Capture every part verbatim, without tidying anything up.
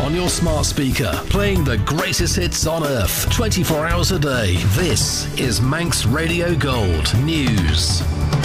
on your smart speaker, playing the greatest hits on earth, twenty-four hours a day. This is Manx Radio Gold News.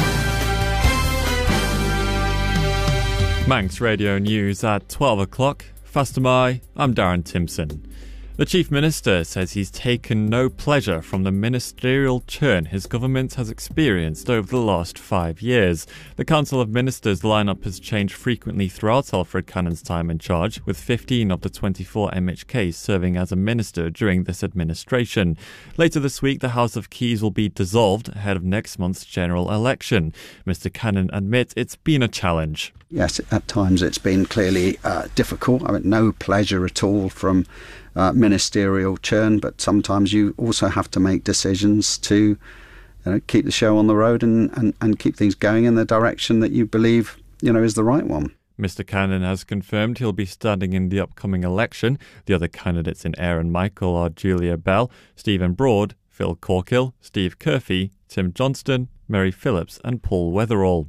Manx Radio News at twelve o'clock. Fastamai, I'm Darren Timpson. The Chief Minister says he's taken no pleasure from the ministerial churn his government has experienced over the last five years. The Council of Ministers lineup has changed frequently throughout Alfred Cannon's time in charge, with fifteen of the twenty-four M H Ks serving as a minister during this administration. Later this week, the House of Keys will be dissolved ahead of next month's general election. Mister Cannon admits it's been a challenge. Yes, at times it's been clearly uh, difficult. I mean, no pleasure at all from uh, ministerial churn, but sometimes you also have to make decisions to you know, keep the show on the road and, and, and keep things going in the direction that you believe you know is the right one. Mister Cannon has confirmed he'll be standing in the upcoming election. The other candidates in Aaron Michael are Julia Bell, Stephen Broad, Phil Corkill, Steve Curfey, Tim Johnston, Mary Phillips and Paul Weatherall.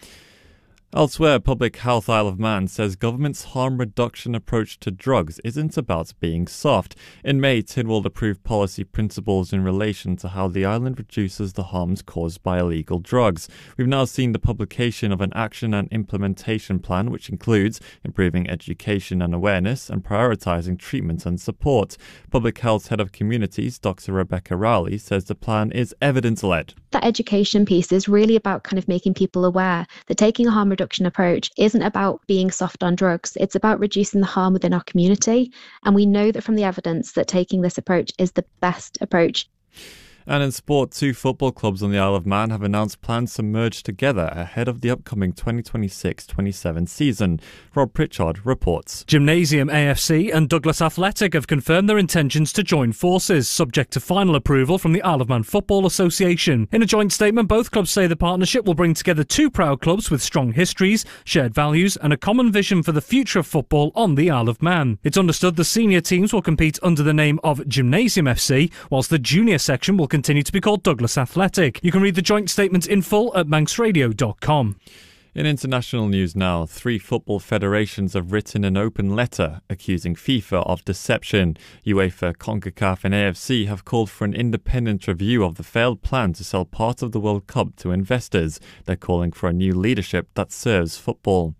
Elsewhere, Public Health Isle of Man says government's harm reduction approach to drugs isn't about being soft. In May, Tynwald approved policy principles in relation to how the island reduces the harms caused by illegal drugs. We've now seen the publication of an action and implementation plan which includes improving education and awareness and prioritising treatment and support. Public Health Head of Communities, Doctor Rebecca Rowley, says the plan is evidence-led. That education piece is really about kind of making people aware that taking a harm reduction approach isn't about being soft on drugs. It's about reducing the harm within our community. And we know that from the evidence that taking this approach is the best approach. And in sport, two football clubs on the Isle of Man have announced plans to merge together ahead of the upcoming twenty twenty-six twenty-seven season. Rob Pritchard reports. Gymnasium A F C and Douglas Athletic have confirmed their intentions to join forces, subject to final approval from the Isle of Man Football Association. In a joint statement, both clubs say the partnership will bring together two proud clubs with strong histories, shared values and a common vision for the future of football on the Isle of Man. It's understood the senior teams will compete under the name of Gymnasium F C, whilst the junior section will continue to be called Douglas Athletic. You can read the joint statement in full at manx radio dot com. In international news now, three football federations have written an open letter accusing FIFA of deception. UEFA, CONCACAF and A F C have called for an independent review of the failed plan to sell part of the World Cup to investors. They're calling for a new leadership that serves football.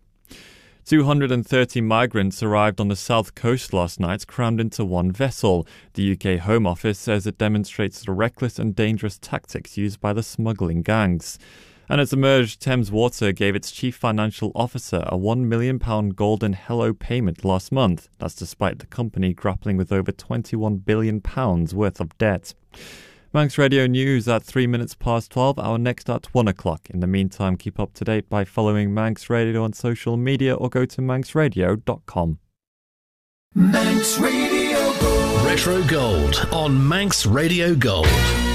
two hundred thirty migrants arrived on the south coast last night, crammed into one vessel. The U K Home Office says it demonstrates the reckless and dangerous tactics used by the smuggling gangs. And it's emerged Thames Water gave its chief financial officer a one million pounds golden hello payment last month. That's despite the company grappling with over twenty-one billion pounds worth of debt. Manx Radio News at three minutes past twelve, our next at one o'clock. In the meantime, keep up to date by following Manx Radio on social media or go to manx radio dot com. Manx Radio Gold. Retro Gold on Manx Radio Gold.